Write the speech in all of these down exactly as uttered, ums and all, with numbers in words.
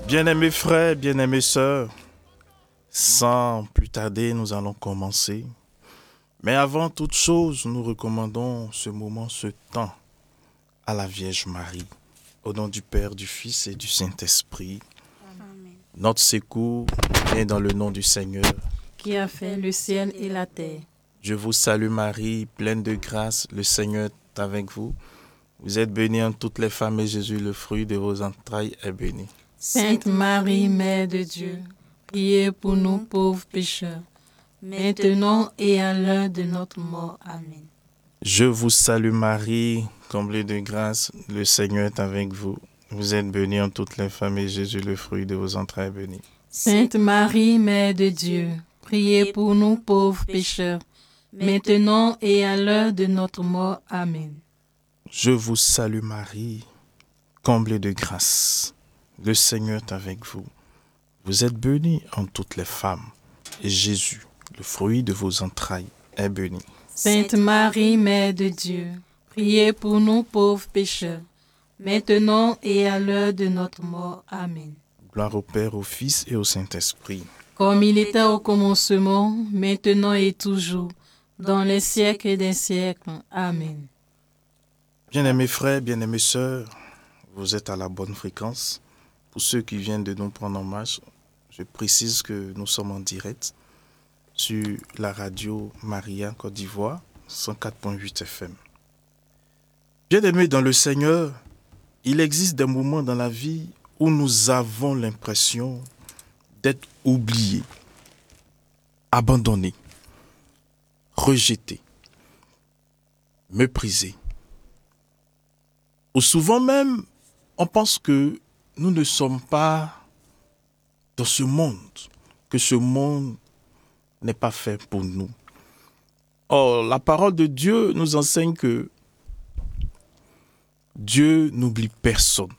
Bien-aimés frères, bien-aimées sœurs, sans plus tarder, nous allons commencer. Mais avant toute chose, nous recommandons ce moment, ce temps à la Vierge Marie. Au nom du Père, du Fils et du Saint-Esprit. Amen. Notre secours vient dans le nom du Seigneur, qui a fait le ciel et la terre. Je vous salue Marie, pleine de grâce, le Seigneur est avec vous. Vous êtes bénie en toutes les femmes et Jésus, le fruit de vos entrailles, est béni. Sainte Marie, Mère de Dieu, priez pour nous pauvres pécheurs, maintenant et à l'heure de notre mort. Amen. Je vous salue Marie, comblée de grâce, le Seigneur est avec vous. Vous êtes bénie en toutes les femmes et Jésus, le fruit de vos entrailles, est béni. Sainte Marie, Mère de Dieu, priez pour nous pauvres pécheurs, maintenant et à l'heure de notre mort. Amen. Je vous salue Marie, comblée de grâce, le Seigneur est avec vous. Vous êtes bénie en toutes les femmes, et Jésus, le fruit de vos entrailles, est béni. Sainte Marie, Mère de Dieu, priez pour nous pauvres pécheurs, maintenant et à l'heure de notre mort. Amen. Gloire au Père, au Fils et au Saint-Esprit. Comme il était au commencement, maintenant et toujours, dans les siècles des siècles. Amen. Bien-aimés frères, bien-aimées sœurs, vous êtes à la bonne fréquence. Pour ceux qui viennent de nous prendre en marche, je précise que nous sommes en direct sur la radio Maria Côte d'Ivoire, cent quatre virgule huit F M. Bien-aimés dans le Seigneur, il existe des moments dans la vie où nous avons l'impression d'être oubliés, abandonnés, rejetés, méprisés. Ou souvent même, on pense que nous ne sommes pas dans ce monde, que ce monde n'est pas fait pour nous. Or, la parole de Dieu nous enseigne que Dieu n'oublie personne.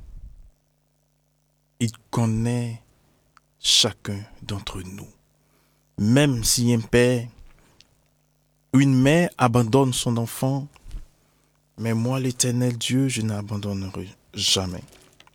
Il connaît chacun d'entre nous. Même si un père ou une mère abandonne son enfant, mais moi, l'Éternel Dieu, je n'abandonnerai jamais.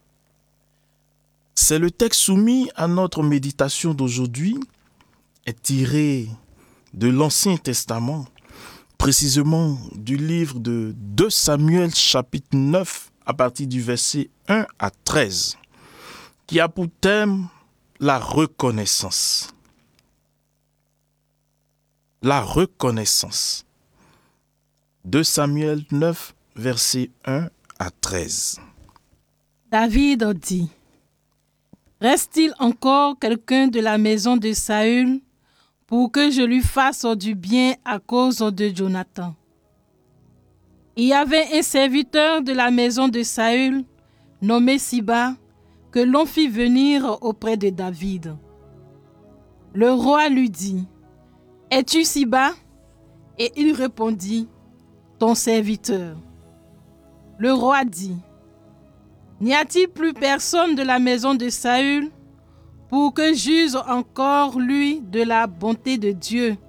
C'est le texte soumis à notre méditation d'aujourd'hui, est tiré de l'Ancien Testament, précisément du livre de deux Samuel chapitre neuf, à partir du verset un à treize, qui a pour thème la reconnaissance. La reconnaissance. deux Samuel neuf, versets un à treize. David dit: Reste-t-il encore quelqu'un de la maison de Saül pour que je lui fasse du bien à cause de Jonathan? Il y avait un serviteur de la maison de Saül, nommé Siba, que l'on fit venir auprès de David. Le roi lui dit: Es-tu Siba? Et il répondit: Ton serviteur. Le roi dit: N'y a-t-il plus personne de la maison de Saül pour que j'use encore lui de la bonté de Dieu?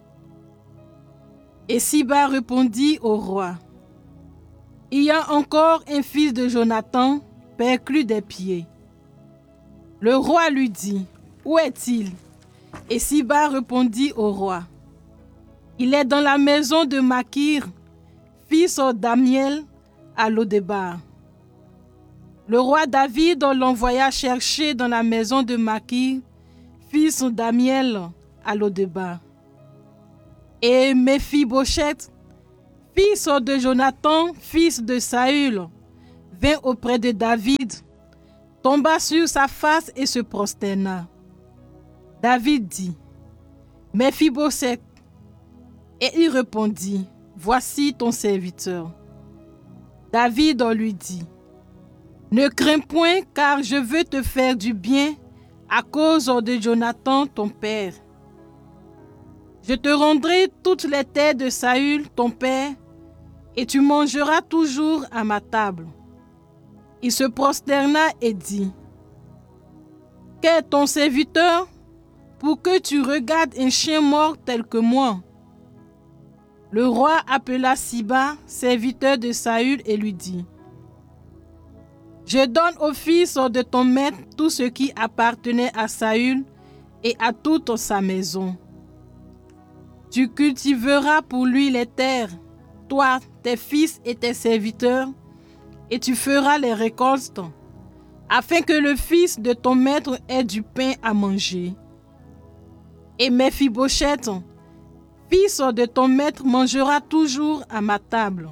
Et Siba répondit au roi: Il y a encore un fils de Jonathan, perclus des pieds. Le roi lui dit: Où est-il? Et Siba répondit au roi: Il est dans la maison de Makir, fils d'Amiel, à Lo-débar. Le roi David l'envoya chercher dans la maison de Makir, fils d'Amiel, à Lo-débar. Et Méphibosheth, fils de Jonathan, fils de Saül, vint auprès de David, tomba sur sa face et se prosterna. David dit: Méphibosheth. Et il répondit: Voici ton serviteur. David lui dit: Ne crains point, car je veux te faire du bien à cause de Jonathan ton père. Je te rendrai toutes les terres de Saül ton père, et tu mangeras toujours à ma table. Il se prosterna et dit: Qu'est ton serviteur pour que tu regardes un chien mort tel que moi? Le roi appela Siba, serviteur de Saül, et lui dit: Je donne au fils de ton maître tout ce qui appartenait à Saül et à toute sa maison. Tu cultiveras pour lui les terres, toi, tes fils et tes serviteurs, et tu feras les récoltes, afin que le fils de ton maître ait du pain à manger. Et Méphibosheth, fils de ton maître, mangera toujours à ma table.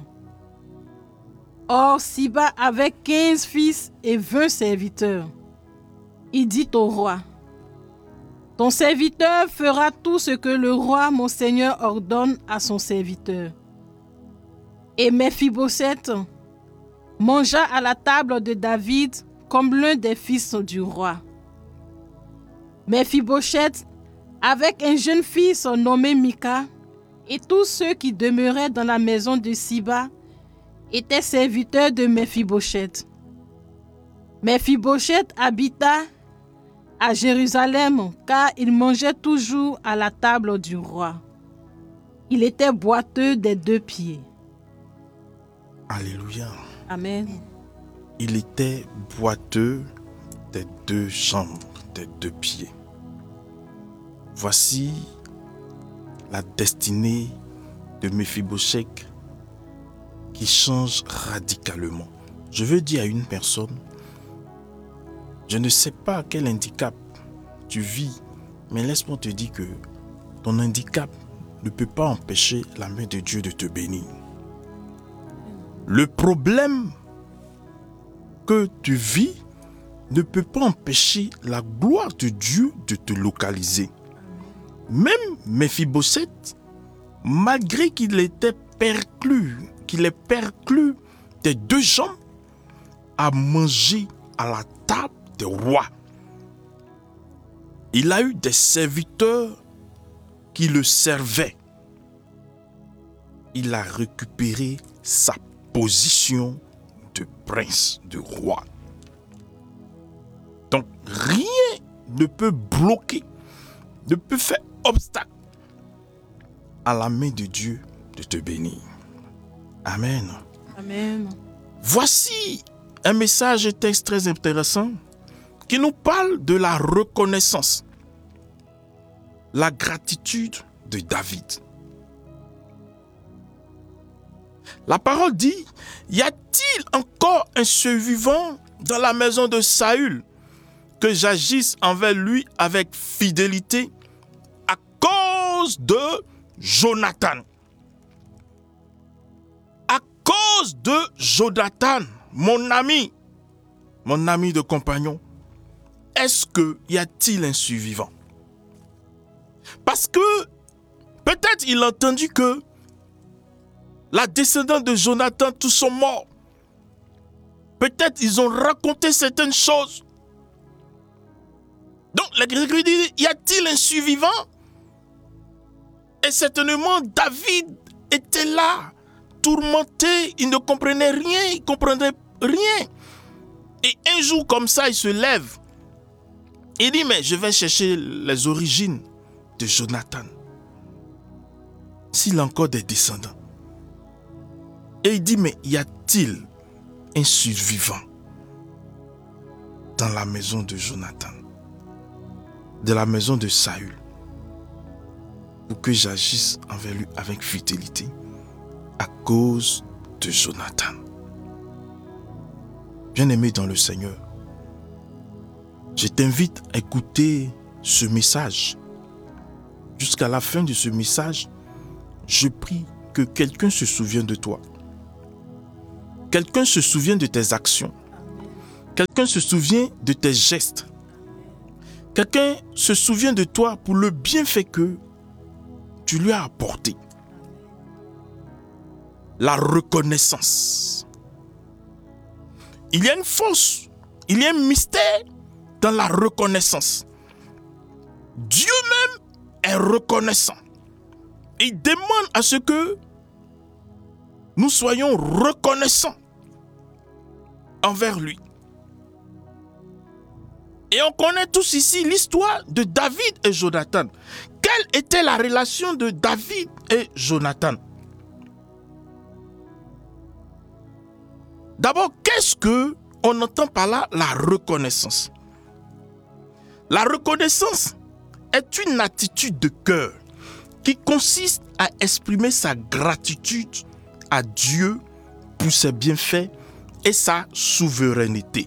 Or, Siba avait quinze fils et vingt serviteurs. Il dit au roi, « Ton serviteur fera tout ce que le roi, mon seigneur, ordonne à son serviteur. » Et Méphibosheth mangea à la table de David comme l'un des fils du roi. Méphibosheth, avec un jeune fils nommé Mika, et tous ceux qui demeuraient dans la maison de Siba, étaient serviteurs de Méphibosheth. Méphibosheth habita à Jérusalem, car il mangeait toujours à la table du roi. Il était boiteux des deux pieds. Alléluia. Amen. Il était boiteux des deux jambes, des deux pieds. Voici la destinée de Méphibosheth qui change radicalement. Je veux dire à une personne, je ne sais pas quel handicap tu vis, mais laisse-moi te dire que ton handicap ne peut pas empêcher la main de Dieu de te bénir. Le problème que tu vis ne peut pas empêcher la gloire de Dieu de te localiser. Même Méphibosheth, malgré qu'il était perclus, qu'il est perclus des deux jambes, a mangé à la table des rois. Il a eu des serviteurs qui le servaient. Il a récupéré sa position de prince, de roi. Donc rien ne peut bloquer, ne peut faire obstacle à la main de Dieu de te bénir. Amen. Amen. Voici un message texte très intéressant qui nous parle de la reconnaissance, la gratitude de David. La parole dit, y a-t-il encore un survivant dans la maison de Saül que j'agisse envers lui avec fidélité à cause de Jonathan? À cause de Jonathan, mon ami, mon ami de compagnon, est-ce que y a-t-il un survivant? Parce que peut-être il a entendu que la descendante de Jonathan, tous sont morts. Peut-être ils ont raconté certaines choses. Donc l'Écriture dit, y a-t-il un survivant? Et certainement David était là, tourmenté, il ne comprenait rien, il ne comprenait rien. Et un jour comme ça, il se lève. Il dit, mais je vais chercher les origines de Jonathan. S'il a encore des descendants. Et il dit, mais y a-t-il un survivant dans la maison de Jonathan, de la maison de Saül, pour que j'agisse envers lui avec fidélité à cause de Jonathan? Bien-aimé dans le Seigneur, je t'invite à écouter ce message. Jusqu'à la fin de ce message, je prie que quelqu'un se souvienne de toi. Quelqu'un se souvient de tes actions. Quelqu'un se souvient de tes gestes. Quelqu'un se souvient de toi pour le bienfait que tu lui as apporté. La reconnaissance. Il y a une force, il y a un mystère dans la reconnaissance. Dieu même est reconnaissant. Il demande à ce que nous soyons reconnaissants envers lui. Et on connaît tous ici l'histoire de David et Jonathan. Quelle était la relation de David et Jonathan? D'abord, qu'est-ce que on entend par là la reconnaissance. La reconnaissance est une attitude de cœur qui consiste à exprimer sa gratitude à Dieu pour ses bienfaits et sa souveraineté.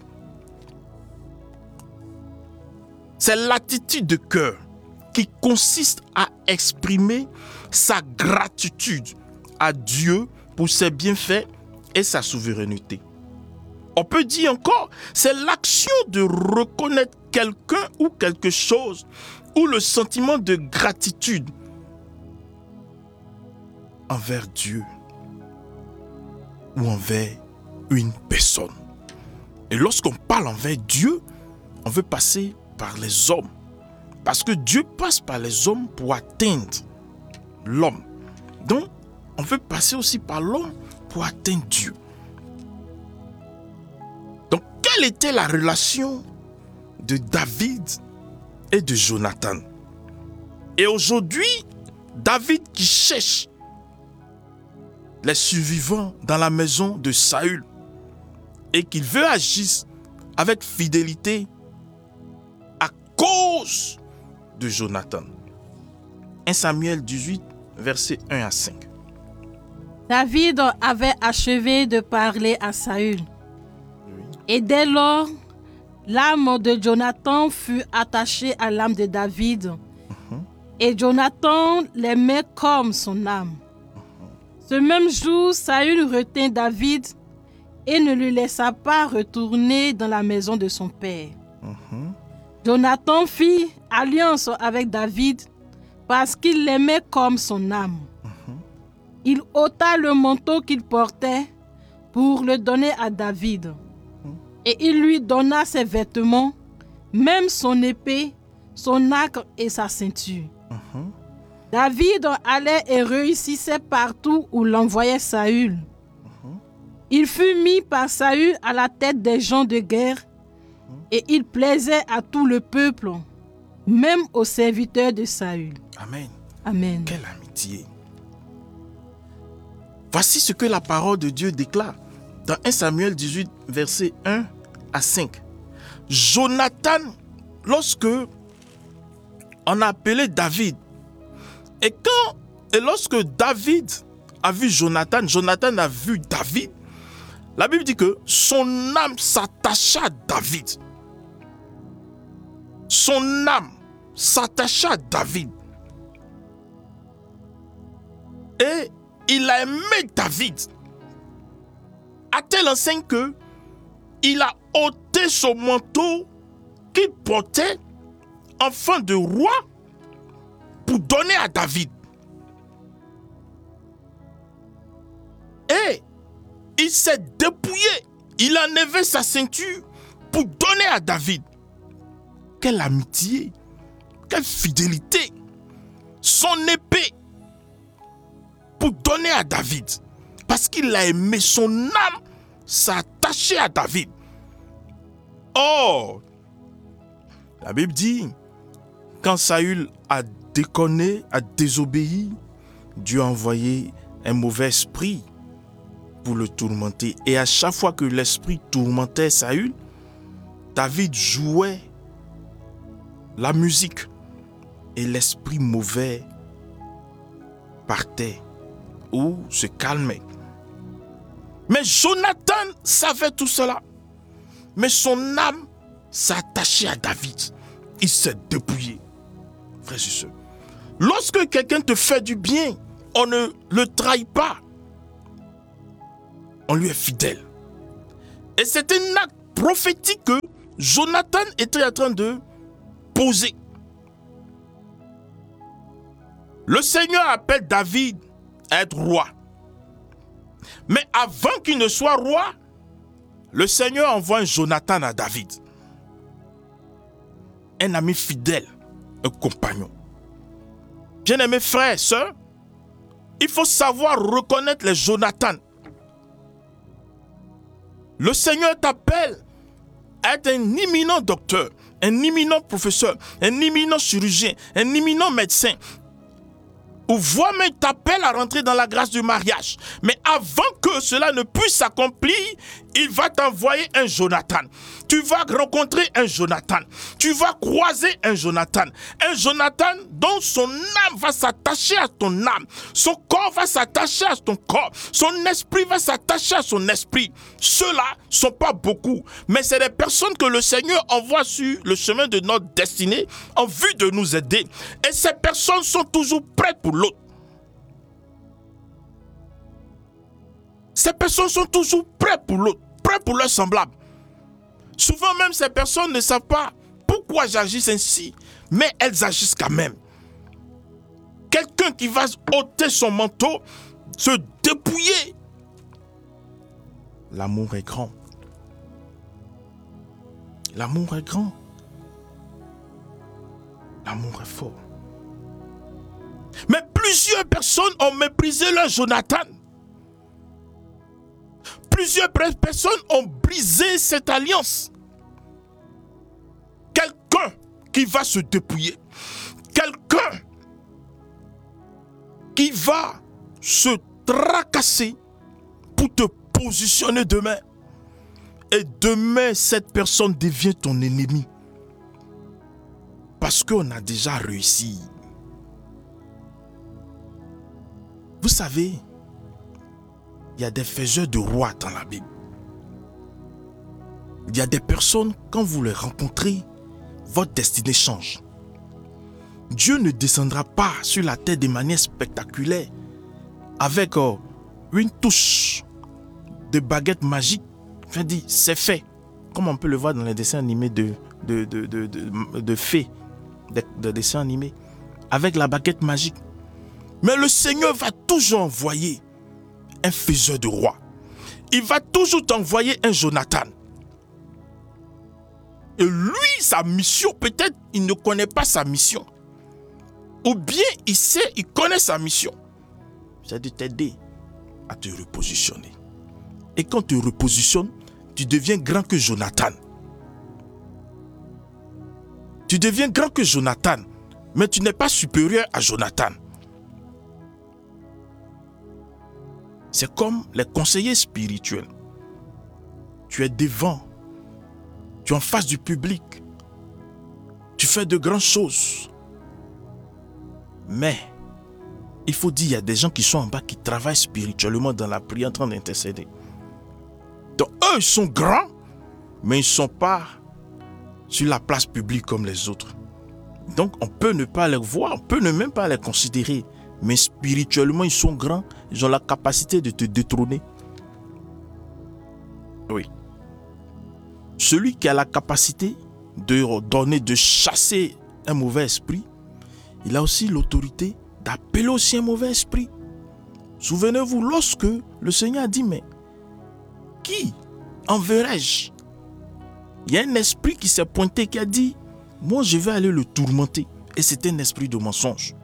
C'est l'attitude de cœur qui consiste à exprimer sa gratitude à Dieu pour ses bienfaits et sa souveraineté. On peut dire encore, c'est l'action de reconnaître quelqu'un ou quelque chose ou le sentiment de gratitude envers Dieu ou envers une personne. Et lorsqu'on parle envers Dieu, on veut passer par les hommes. Parce que Dieu passe par les hommes pour atteindre l'homme. Donc, on veut passer aussi par l'homme pour atteindre Dieu. Donc, quelle était la relation de David et de Jonathan? Et aujourd'hui, David qui cherche les survivants dans la maison de Saül et qu'il veut agir avec fidélité à cause de Jonathan. premier Samuel dix-huit, versets un à cinq. David avait achevé de parler à Saül. Oui. Et dès lors, l'âme de Jonathan fut attachée à l'âme de David. Uh-huh. Et Jonathan l'aimait comme son âme. Uh-huh. Ce même jour, Saül retint David et ne le laissa pas retourner dans la maison de son père. Uh-huh. Jonathan fit alliance avec David parce qu'il l'aimait comme son âme. Uh-huh. Il ôta le manteau qu'il portait pour le donner à David. Uh-huh. Et il lui donna ses vêtements, même son épée, son arc et sa ceinture. Uh-huh. David allait et réussissait partout où l'envoyait Saül. Uh-huh. Il fut mis par Saül à la tête des gens de guerre. Et il plaisait à tout le peuple, même aux serviteurs de Saül. Amen. Amen. Quelle amitié. Voici ce que la parole de Dieu déclare dans premier Samuel dix-huit, versets un à cinq. Jonathan, lorsque on a appelé David, et quand et lorsque David a vu Jonathan, Jonathan a vu David, la Bible dit que son âme s'attacha à David. Son âme s'attacha à David. Et il a aimé David. À telle enseigne que il a ôté son manteau qu'il portait en fin de roi pour donner à David. Et il s'est dépouillé. Il a enlevé sa ceinture pour donner à David. Quelle amitié, quelle fidélité. Son épée pour donner à David. Parce qu'il a aimé, son âme s'est attachée à David. Or, la Bible dit, quand Saül a déconné, a désobéi, Dieu a envoyé un mauvais esprit pour le tourmenter. Et à chaque fois que l'esprit tourmentait Saül, David jouait la musique et l'esprit mauvais partait ou se calmait. Mais Jonathan savait tout cela. Mais son âme s'attachait à David. Il s'est dépouillé. Frères et sœurs, lorsque quelqu'un te fait du bien, on ne le trahit pas. On lui est fidèle. Et c'est un acte prophétique que Jonathan était en train de poser. Le Seigneur appelle David à être roi. Mais avant qu'il ne soit roi, le Seigneur envoie un Jonathan à David. Un ami fidèle, un compagnon. Bien-aimés frères et sœurs, il faut savoir reconnaître les Jonathan. Le Seigneur t'appelle à être un éminent docteur, un éminent professeur, un éminent chirurgien, un éminent médecin. ou voire même t'appelle à rentrer dans la grâce du mariage. Mais avant que cela ne puisse s'accomplir, il va t'envoyer un Jonathan. Tu vas rencontrer un Jonathan. Tu vas croiser un Jonathan. Un Jonathan dont son âme va s'attacher à ton âme. Son corps va s'attacher à ton corps. Son esprit va s'attacher à son esprit. Ceux-là ne sont pas beaucoup, mais c'est des personnes que le Seigneur envoie sur le chemin de notre destinée en vue de nous aider. Et ces personnes sont toujours prêtes pour l'autre. Ces personnes sont toujours prêtes pour l'autre, prêtes pour leur semblable. Souvent même, ces personnes ne savent pas pourquoi j'agisse ainsi, mais elles agissent quand même. Quelqu'un qui va ôter son manteau, se dépouiller. L'amour est grand. L'amour est grand. L'amour est fort. Mais plusieurs personnes ont méprisé leur Jonathan. Plusieurs personnes ont brisé cette alliance. Quelqu'un qui va se dépouiller. Quelqu'un qui va se tracasser pour te positionner demain. Et demain, cette personne devient ton ennemi. Parce qu'on a déjà réussi. Vous savez, il y a des faiseurs de rois dans la Bible. Il y a des personnes, quand vous les rencontrez, votre destinée change. Dieu ne descendra pas sur la terre de manière spectaculaire avec euh, une touche de baguette magique. Enfin dit, c'est fait. Comme on peut le voir dans les dessins animés de, de, de, de, de, de fées, de, de dessins animés, avec la baguette magique. Mais le Seigneur va toujours envoyer un faiseur de roi. Il va toujours t'envoyer un Jonathan. Et lui, sa mission, peut-être il ne connaît pas sa mission. Ou bien il sait, il connaît sa mission. C'est de t'aider à te repositionner. Et quand tu te repositionnes, tu deviens grand que Jonathan. Tu deviens grand que Jonathan, mais tu n'es pas supérieur à Jonathan. C'est comme les conseillers spirituels. Tu es devant, tu es en face du public, tu fais de grandes choses. Mais, il faut dire, il y a des gens qui sont en bas, qui travaillent spirituellement dans la prière en train d'intercéder. Donc eux, ils sont grands, mais ils ne sont pas sur la place publique comme les autres. Donc on peut ne pas les voir, on peut ne même pas les considérer. Mais spirituellement, ils sont grands, ils ont la capacité de te détrôner. Oui. Celui qui a la capacité de donner, de chasser un mauvais esprit, il a aussi l'autorité d'appeler aussi un mauvais esprit. Souvenez-vous, lorsque le Seigneur a dit, mais qui enverrai-je? Il y a un esprit qui s'est pointé, qui a dit, moi je vais aller le tourmenter. Et c'était un esprit de mensonge.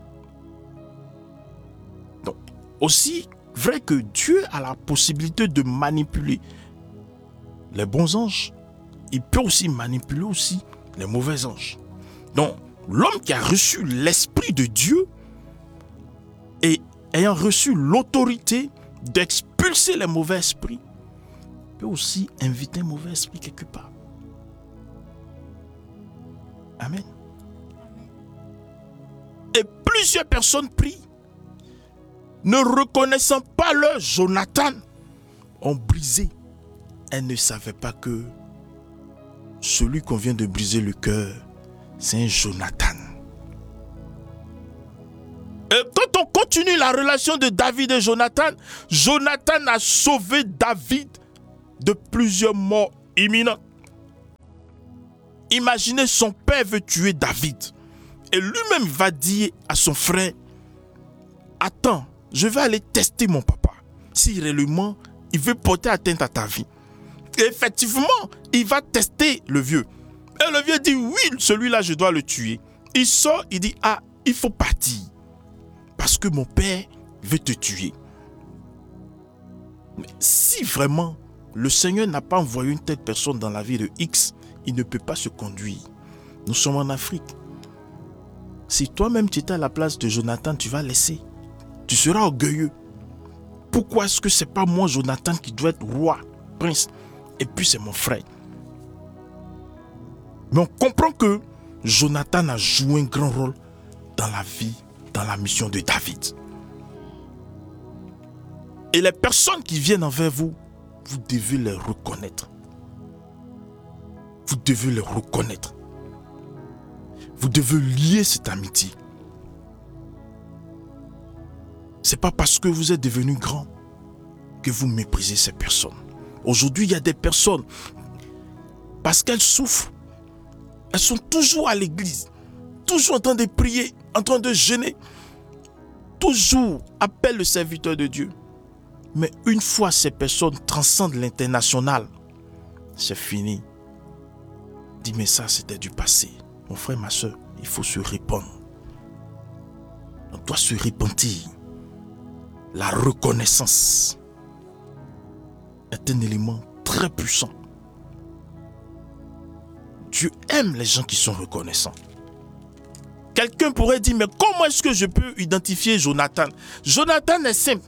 Donc, aussi vrai que Dieu a la possibilité de manipuler les bons anges, il peut aussi manipuler aussi les mauvais anges. Donc, l'homme qui a reçu l'esprit de Dieu et ayant reçu l'autorité d'expulser les mauvais esprits, peut aussi inviter un mauvais esprit quelque part. Amen. Et plusieurs personnes prient, ne reconnaissant pas leur Jonathan, ont brisé. Elles ne savaient pas que celui qu'on vient de briser le cœur, c'est un Jonathan. Et quand on continue la relation de David et Jonathan, Jonathan a sauvé David de plusieurs morts imminentes. Imaginez, son père veut tuer David. Et lui-même va dire à son frère, attends, je vais aller tester mon papa. Si réellement, il veut porter atteinte à ta vie. Et effectivement, il va tester le vieux. Et le vieux dit, oui, celui-là, je dois le tuer. Il sort, il dit, ah, il faut partir. Parce que mon père veut te tuer. Mais si vraiment le Seigneur n'a pas envoyé une telle personne dans la vie de X, il ne peut pas se conduire. Nous sommes en Afrique. Si toi-même tu étais à la place de Jonathan, tu vas laisser. Tu seras orgueilleux. Pourquoi est-ce que c'est pas moi, Jonathan, qui dois être roi, prince, et puis c'est mon frère? Mais on comprend que Jonathan a joué un grand rôle dans la vie, dans la mission de David. Et les personnes qui viennent envers vous, vous devez les reconnaître. Vous devez les reconnaître. Vous devez lier cette amitié. Ce n'est pas parce que vous êtes devenu grand que vous méprisez ces personnes. Aujourd'hui, il y a des personnes, parce qu'elles souffrent, elles sont toujours à l'église, toujours en train de prier, en train de jeûner, toujours appellent le serviteur de Dieu. Mais une fois ces personnes transcendent l'international, c'est fini. Dis, mais ça, c'était du passé. Mon frère, ma soeur, il faut se répandre. On doit se repentir. La reconnaissance est un élément très puissant. Dieu aime les gens qui sont reconnaissants. Quelqu'un pourrait dire, mais comment est-ce que je peux identifier Jonathan? Jonathan est simple.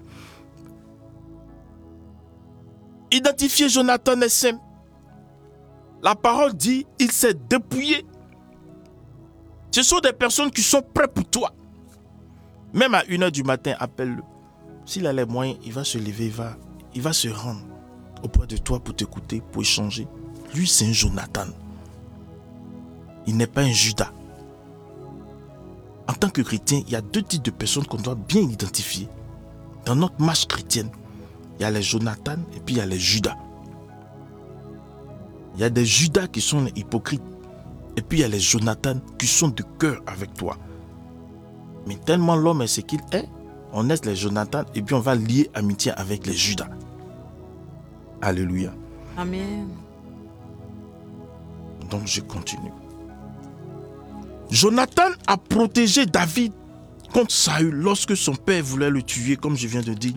Identifier Jonathan est simple. La parole dit, il s'est dépouillé. Ce sont des personnes qui sont prêtes pour toi. Même à une heure du matin, appelle-le. S'il a les moyens, il va se lever, il va, il va se rendre auprès de toi pour t'écouter, pour échanger. Lui, c'est un Jonathan. Il n'est pas un Judas. En tant que chrétien, il y a deux types de personnes qu'on doit bien identifier. Dans notre marche chrétienne, il y a les Jonathan et puis il y a les Judas. Il y a des Judas qui sont hypocrites. Et puis il y a les Jonathan qui sont de cœur avec toi. Mais tellement l'homme est ce qu'il est, on laisse les Jonathan et puis on va lier amitié avec les Judas. Alléluia. Amen. Donc je continue. Jonathan a protégé David contre Saül lorsque son père voulait le tuer, comme je viens de dire.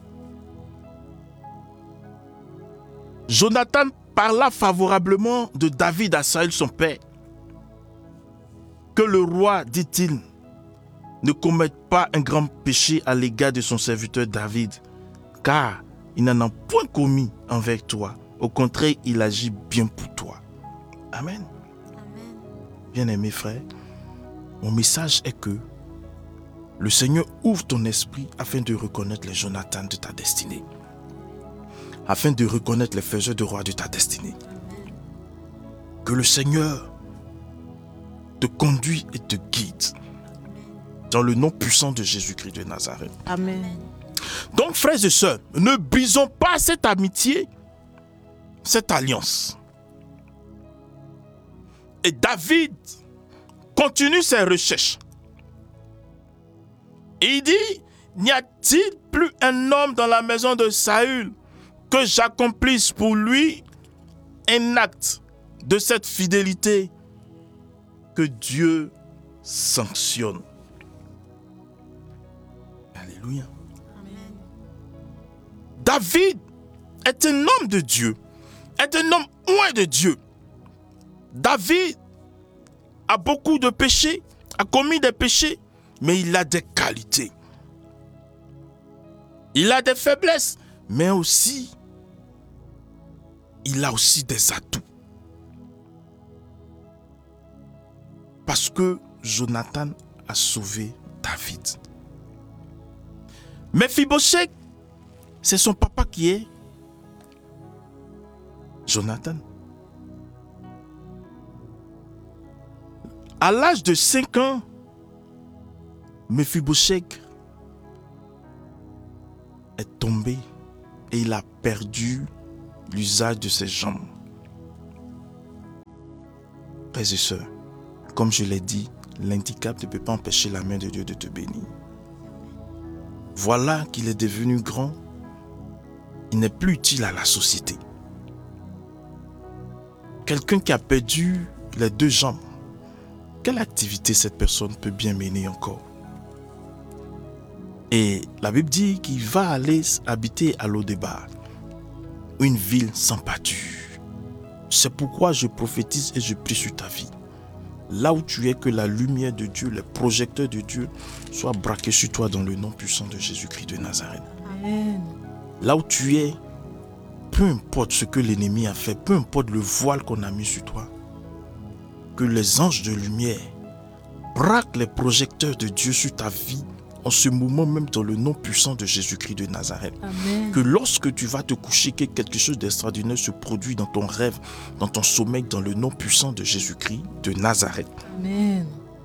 Jonathan parla favorablement de David à Saül, son père. Que le roi, dit-il, ne commette pas un grand péché à l'égard de son serviteur David, car il n'en a point commis envers toi. Au contraire, il agit bien pour toi. Amen. Amen. Bien-aimés frères, mon message est que le Seigneur ouvre ton esprit afin de reconnaître les Jonathan de ta destinée. Afin de reconnaître les faiseurs de roi de ta destinée. Que le Seigneur te conduit et te guide. Dans le nom puissant de Jésus-Christ de Nazareth. Amen. Donc, frères et sœurs, ne brisons pas cette amitié, cette alliance. Et David continue ses recherches. Il dit, n'y a-t-il plus un homme dans la maison de Saül que j'accomplisse pour lui un acte de cette fidélité que Dieu sanctionne. Alléluia. Amen. David est un homme de Dieu, est un homme loin de Dieu. David a beaucoup de péchés, a commis des péchés, mais il a des qualités. Il a des faiblesses, mais aussi, il a aussi des atouts. Parce que Jonathan a sauvé David. Mephibosheth, c'est son papa qui est Jonathan. À l'âge de cinq ans, Mephibosheth est tombé et il a perdu l'usage de ses jambes. Frères et sœurs, comme je l'ai dit, l'handicap ne peut pas empêcher la main de Dieu de te bénir. Voilà qu'il est devenu grand. Il n'est plus utile à la société. Quelqu'un qui a perdu les deux jambes, quelle activité cette personne peut bien mener encore? Et la Bible dit qu'il va aller habiter à Lo-Débar, une ville sans pâture. C'est pourquoi je prophétise et je prie sur ta vie. Là où tu es, que la lumière de Dieu, les projecteurs de Dieu soient braqués sur toi dans le nom puissant de Jésus-Christ de Nazareth. Amen. Là où tu es, peu importe ce que l'ennemi a fait, peu importe le voile qu'on a mis sur toi, que les anges de lumière braquent les projecteurs de Dieu sur ta vie en ce moment même dans le nom puissant de Jésus-Christ de Nazareth. Amen. Que lorsque tu vas te coucher, que quelque chose d'extraordinaire se produit dans ton rêve, dans ton sommeil, dans le nom puissant de Jésus-Christ de Nazareth. Amen.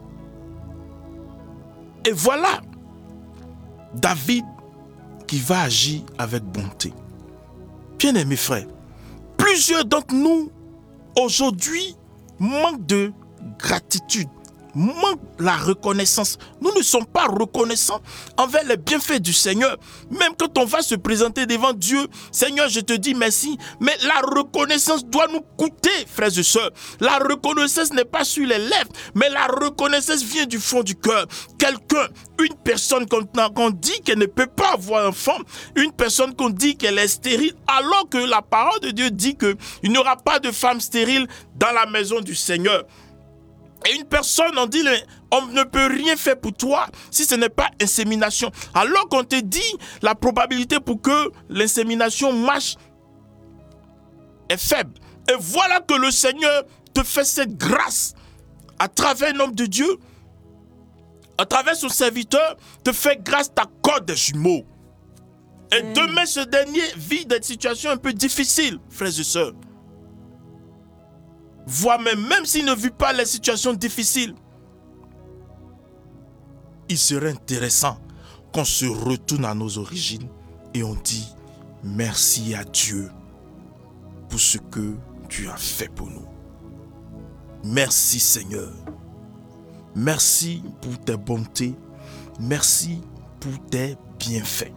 Et voilà David qui va agir avec bonté. Bien-aimés frères, plusieurs d'entre nous aujourd'hui manquent de gratitude, manquent la reconnaissance. Nous ne sommes pas reconnaissants envers les bienfaits du Seigneur. Même quand on va se présenter devant Dieu, Seigneur, je te dis merci, mais la reconnaissance doit nous coûter, frères et sœurs. La reconnaissance n'est pas sur les lèvres, mais la reconnaissance vient du fond du cœur. Quelqu'un, une personne qu'on, qu'on dit qu'elle ne peut pas avoir enfant, une personne qu'on dit qu'elle est stérile, alors que la parole de Dieu dit qu'il n'y aura pas de femme stérile dans la maison du Seigneur. Et une personne, on dit, on ne peut rien faire pour toi si ce n'est pas insémination. Alors qu'on te dit, la probabilité pour que l'insémination marche est faible. Et voilà que le Seigneur te fait cette grâce à travers un homme de Dieu, à travers son serviteur, te fait grâce, t'accorde des jumeaux. Et mmh. demain, ce dernier vit des situations un peu difficiles, frères et sœurs. Voire même, même s'il ne vit pas les situations difficiles, il serait intéressant qu'on se retourne à nos origines et on dit merci à Dieu pour ce que tu as fait pour nous. Merci Seigneur. Merci pour tes bontés. Merci pour tes bienfaits.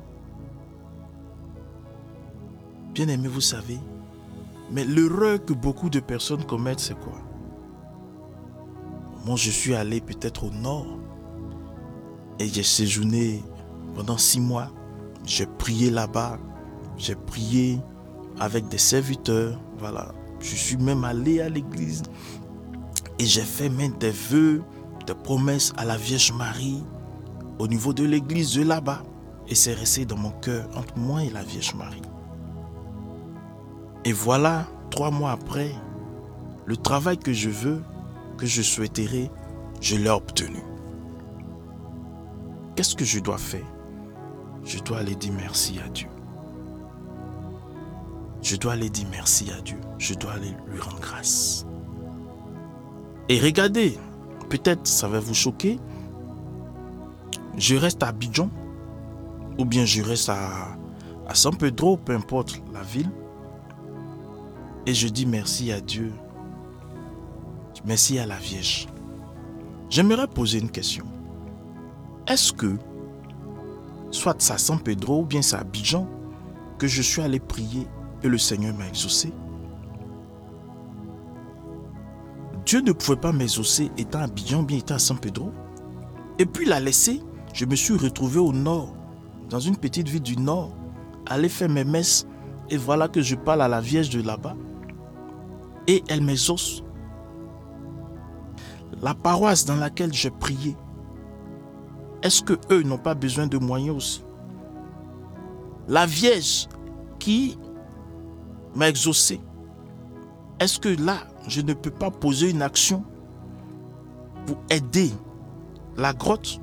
Bien-aimés, vous savez, mais l'erreur que beaucoup de personnes commettent, c'est quoi? Moi, je suis allé peut-être au nord et j'ai séjourné pendant six mois. J'ai prié là-bas, j'ai prié avec des serviteurs, voilà. Je suis même allé à l'église et j'ai fait même des vœux, des promesses à la Vierge Marie au niveau de l'église de là-bas. Et c'est resté dans mon cœur entre moi et la Vierge Marie. Et voilà, trois mois après, le travail que je veux, que je souhaiterais, je l'ai obtenu. Qu'est-ce que je dois faire? Je dois aller dire merci à Dieu. Je dois aller dire merci à Dieu. Je dois aller lui rendre grâce. Et regardez, peut-être ça va vous choquer, je reste à Abidjan, ou bien je reste à, à San Pedro, peu importe la ville, et je dis merci à Dieu, merci à la Vierge. J'aimerais poser une question. Est-ce que, soit c'est à San Pedro ou bien c'est à Abidjan, que je suis allé prier et le Seigneur m'a exaucé? Dieu ne pouvait pas m'exaucer étant à Abidjan ou bien étant à San Pedro. Et puis il a laissé, je me suis retrouvé au nord, dans une petite ville du nord, aller faire mes messes. Et voilà que je parle à la Vierge de là-bas. Et elle m'exauce. La paroisse dans laquelle j'ai prié, est-ce qu'eux n'ont pas besoin de moyens aussi? La Vierge qui m'a exaucé, est-ce que là, je ne peux pas poser une action pour aider la grotte?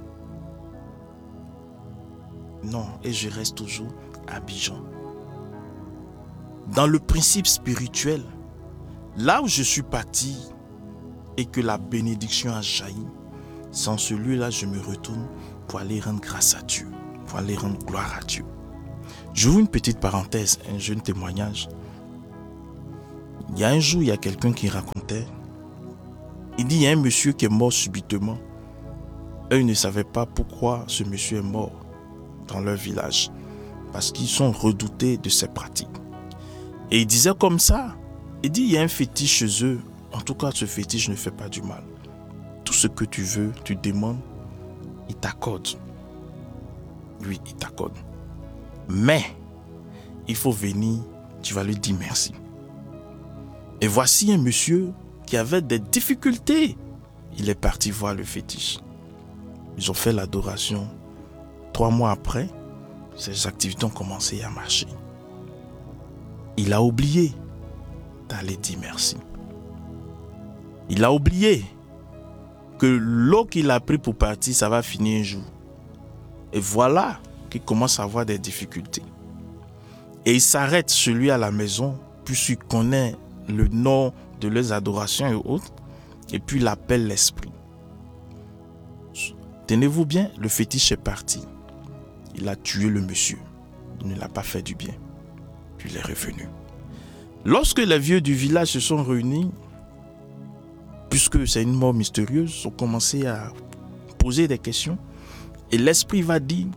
Non, et je reste toujours à Abidjan. Dans le principe spirituel, là où je suis parti et que la bénédiction a jailli, sans celui-là, je me retourne pour aller rendre grâce à Dieu, pour aller rendre gloire à Dieu. J'ouvre une petite parenthèse, un jeune témoignage. Il y a un jour, il y a quelqu'un qui racontait, il dit, il y a un monsieur qui est mort subitement. Eux, ils ne savaient pas pourquoi ce monsieur est mort dans leur village, parce qu'ils sont redoutés de ses pratiques. Et il disait comme ça, il dit, il y a un fétiche chez eux, en tout cas ce fétiche ne fait pas du mal. Tout ce que tu veux, tu demandes, il t'accorde. Lui, il t'accorde. Mais, il faut venir, tu vas lui dire merci. Et voici un monsieur qui avait des difficultés il est parti voir le fétiche. Ils ont fait l'adoration. Trois mois après, ces activités ont commencé à marcher. Il a oublié d'aller dire merci. Il a oublié que l'eau qu'il a pris pour partir, ça va finir un jour. Et voilà qu'il commence à avoir des difficultés. Et il s'arrête celui à la maison, puisqu'il connaît le nom de leurs adorations et autres, et puis il appelle l'esprit. Tenez-vous bien, le fétiche est parti. Il a tué le monsieur. Il ne l'a pas fait du bien. Puis il est revenu. Lorsque les vieux du village se sont réunis, puisque c'est une mort mystérieuse, ils ont commencé à poser des questions. Et l'esprit va dire,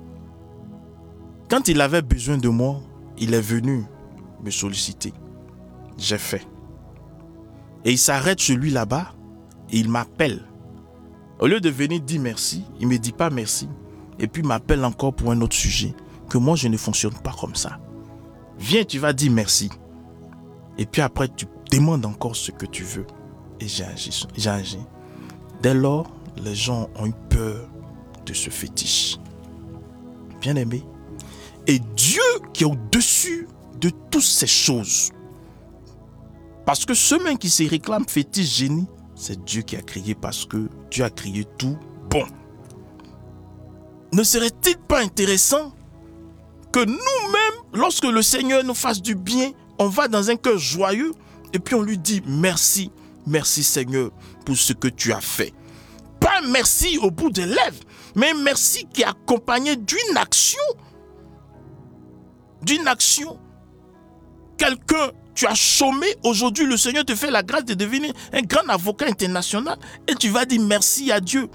quand il avait besoin de moi, il est venu me solliciter. J'ai fait. Et il s'arrête chez lui là-bas et il m'appelle. Au lieu de venir dire merci, il ne me dit pas merci. Et puis il m'appelle encore pour un autre sujet, que moi je ne fonctionne pas comme ça. Viens, tu vas dire merci. Et puis après, tu demandes encore ce que tu veux. Et j'ai agi. J'ai agi. Dès lors, les gens ont eu peur de ce fétiche. Bien aimé. Et Dieu qui est au-dessus de toutes ces choses. Parce que ceux même qui se réclament fétiche génie, c'est Dieu qui a créé, parce que Dieu a créé tout bon. Ne serait-il pas intéressant que nous-mêmes, lorsque le Seigneur nous fasse du bien, on va dans un cœur joyeux et puis on lui dit merci, merci Seigneur pour ce que tu as fait. Pas merci au bout des lèvres, mais merci qui est accompagné d'une action. D'une action. Quelqu'un, tu as chômé, aujourd'hui le Seigneur te fait la grâce de devenir un grand avocat international et tu vas dire merci à Dieu.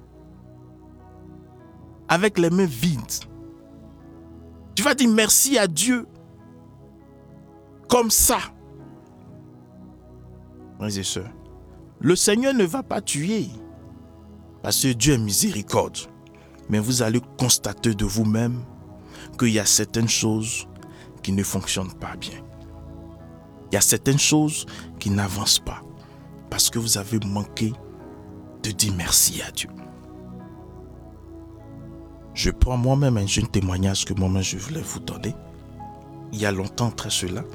Avec les mains vides. Tu vas dire merci à Dieu. Comme ça. Frères et sœurs, le Seigneur ne va pas tuer. Parce que Dieu est miséricorde. Mais vous allez constater de vous-même qu'il y a certaines choses qui ne fonctionnent pas bien. Il y a certaines choses qui n'avancent pas. Parce que vous avez manqué de dire merci à Dieu. Je prends moi-même un jeune témoignage que moi-même je voulais vous donner. Il y a longtemps après cela.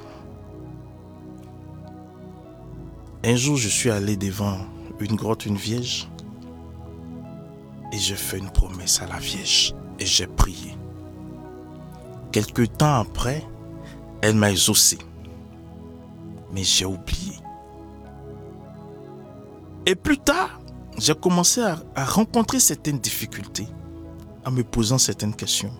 Un jour, je suis allé devant une grotte, une vierge. Et j'ai fait une promesse à la vierge. Et j'ai prié. Quelque temps après, elle m'a exaucé. Mais j'ai oublié. Et plus tard, j'ai commencé à, à rencontrer certaines difficultés. En me posant certaines questions.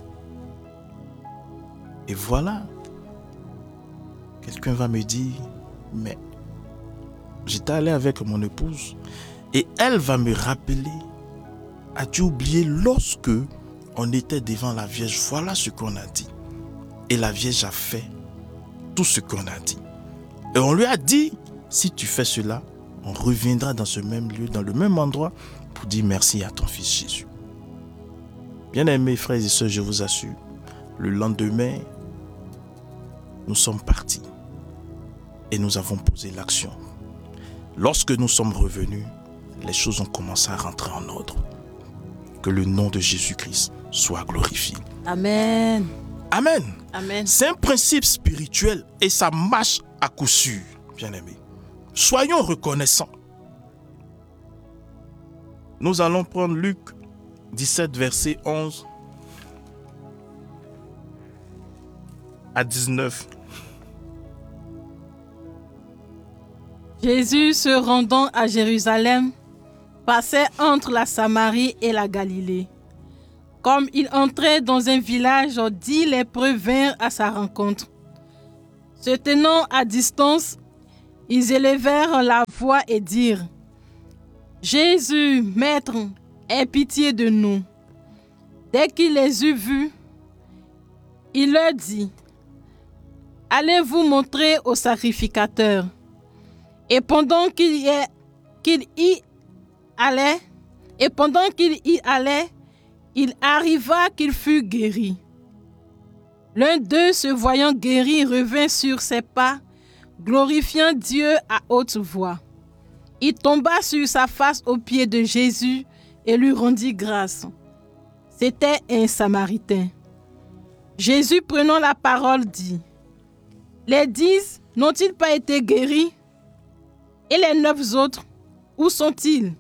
Et voilà. Quelqu'un va me dire, mais j'étais allé avec mon épouse et elle va me rappeler, as-tu oublié lorsque on était devant la Vierge, voilà ce qu'on a dit. Et la Vierge a fait tout ce qu'on a dit. Et on lui a dit, si tu fais cela, on reviendra dans ce même lieu, dans le même endroit pour dire merci à ton fils Jésus. Bien-aimés frères et sœurs, je vous assure, le lendemain, nous sommes partis et nous avons posé l'action. Lorsque nous sommes revenus, les choses ont commencé à rentrer en ordre. Que le nom de Jésus-Christ soit glorifié. Amen. Amen. Amen. C'est un principe spirituel et ça marche à coup sûr, bien-aimés. Soyons reconnaissants. Nous allons prendre Luc dix-sept, verset onze à dix-neuf. Jésus, se rendant à Jérusalem, passait entre la Samarie et la Galilée. Comme il entrait dans un village, dix lépreux vinrent à sa rencontre. Se tenant à distance, ils élevèrent la voix et dirent : Jésus, Maître, aie pitié de nous. Dès qu'il les eut vus, il leur dit : Allez vous montrer au sacrificateur. Et pendant qu'il y, qu'il y allait, et pendant qu'il y allait, il arriva qu'il fut guéri. L'un d'eux, se voyant guéri, revint sur ses pas, glorifiant Dieu à haute voix. Il tomba sur sa face aux pieds de Jésus et lui rendit grâce. C'était un Samaritain. Jésus, prenant la parole, dit : « Les dix n'ont-ils pas été guéris? Et les neuf autres, où sont-ils?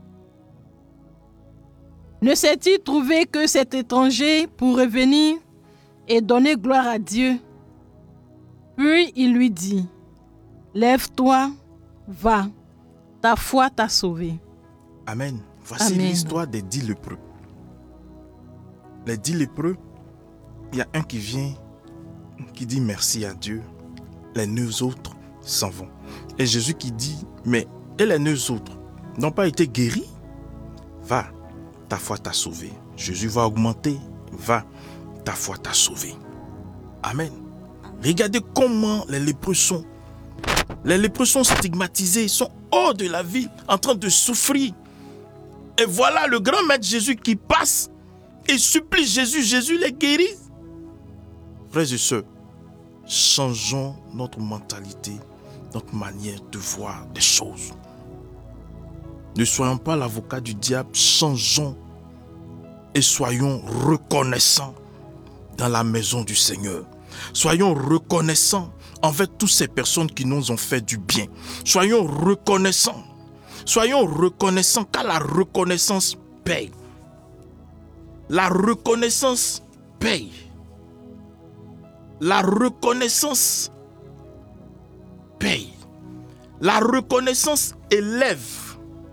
Ne s'est-il trouvé que cet étranger pour revenir et donner gloire à Dieu? » Puis il lui dit : « Lève-toi, va, ta foi t'a sauvé. » Amen. Voici Amen. L'histoire des dix lépreux. Les dix lépreux, il y a un qui vient, qui dit merci à Dieu. Les neuf autres s'en vont. Et Jésus qui dit, mais et les neuf autres n'ont pas été guéris? Va, ta foi t'a sauvé. Jésus va augmenter. Va, ta foi t'a sauvé. Amen. Regardez comment les lépreux sont. Les lépreux sont stigmatisés, ils sont hors de la vie, en train de souffrir. Et voilà le grand maître Jésus qui passe et supplie Jésus, Jésus les guérit. Frères et sœurs, changeons notre mentalité, notre manière de voir des choses. Ne soyons pas l'avocat du diable, changeons et soyons reconnaissants dans la maison du Seigneur. Soyons reconnaissants envers toutes ces personnes qui nous ont fait du bien. Soyons reconnaissants. Soyons reconnaissants car la reconnaissance paye. La reconnaissance paye. La reconnaissance paye. La reconnaissance élève.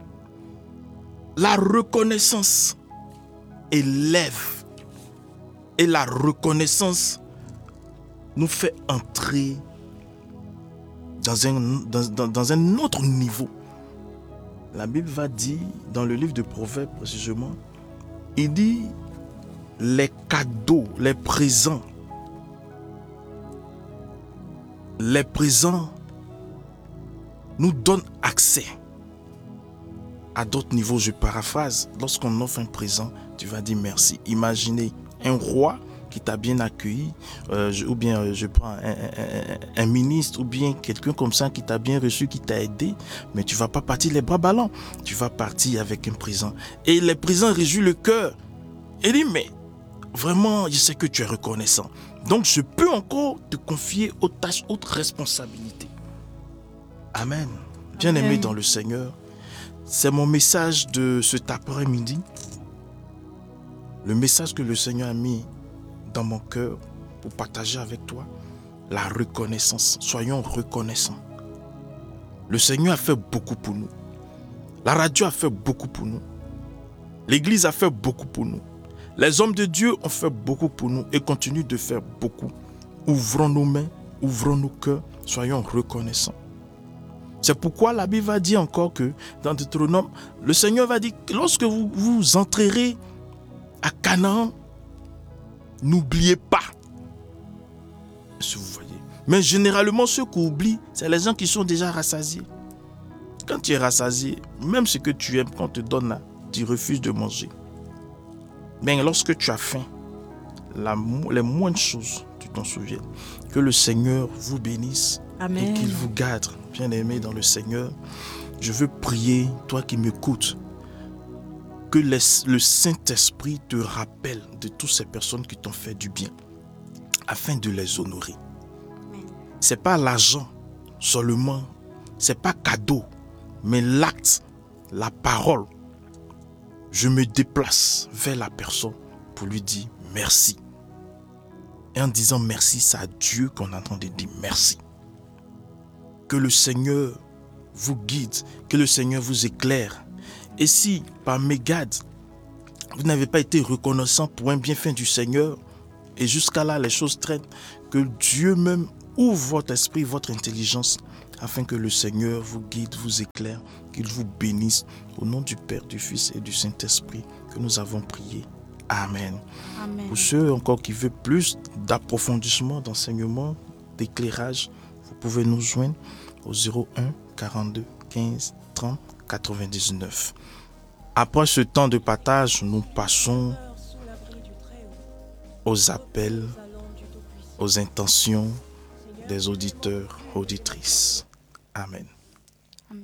La reconnaissance élève. Et la reconnaissance nous fait entrer dans un, dans, dans, dans un autre niveau. La Bible va dire, dans le livre de Proverbes précisément, il dit les cadeaux, les présents, les présents nous donnent accès à d'autres niveaux. Je paraphrase, lorsqu'on offre un présent, tu vas dire merci. Imaginez un roi qui t'a bien accueilli, euh, je, ou bien euh, je prends un, un, un, un ministre, ou bien quelqu'un comme ça qui t'a bien reçu, qui t'a aidé, mais tu ne vas pas partir les bras ballants, tu vas partir avec un présent. Et les présents réjouissent le cœur. Il dit, mais vraiment, je sais que tu es reconnaissant. Donc, je peux encore te confier aux tâches, aux responsabilités. Amen. Bien-aimé Amen. dans le Seigneur, c'est mon message de cet après-midi. Le message que le Seigneur a mis dans mon cœur pour partager avec toi, la reconnaissance. Soyons reconnaissants. Le Seigneur a fait beaucoup pour nous. La radio a fait beaucoup pour nous. L'Église a fait beaucoup pour nous. Les hommes de Dieu ont fait beaucoup pour nous et continuent de faire beaucoup. Ouvrons nos mains, ouvrons nos cœurs, soyons reconnaissants. C'est pourquoi la Bible va dire encore que dans Deutéronome, le Seigneur va dire que lorsque vous vous entrerez à Canaan, n'oubliez pas. Si vous voyez. Mais généralement, ceux qui oublient, c'est les gens qui sont déjà rassasiés. Quand tu es rassasié, même ce que tu aimes, qu'on te donne là, tu refuses de manger. Mais lorsque tu as faim, la, les moindres choses, tu t'en souviens. Que le Seigneur vous bénisse. Amen. Et qu'il vous garde, bien-aimés dans le Seigneur. Je veux prier, toi qui m'écoutes, que les, le Saint-Esprit te rappelle de toutes ces personnes qui t'ont fait du bien, afin de les honorer. Ce n'est pas l'argent seulement, ce n'est pas cadeau, mais l'acte, la parole. Je me déplace vers la personne pour lui dire merci. Et en disant merci, c'est à Dieu qu'on entend de dire merci. Que le Seigneur vous guide, que le Seigneur vous éclaire. Et si, par mégarde, vous n'avez pas été reconnaissant pour un bienfait du Seigneur, et jusqu'à là, les choses traînent, que Dieu même ouvre votre esprit, votre intelligence, afin que le Seigneur vous guide, vous éclaire, qu'il vous bénisse. Au nom du Père, du Fils et du Saint-Esprit, que nous avons prié. Amen. Amen. Pour ceux encore qui veulent plus d'approfondissement, d'enseignement, d'éclairage, vous pouvez nous joindre au zéro un quarante-deux quinze trente quatre-vingt-dix-neuf. Après ce temps de partage, nous passons aux appels, aux intentions des auditeurs, auditrices. Amen.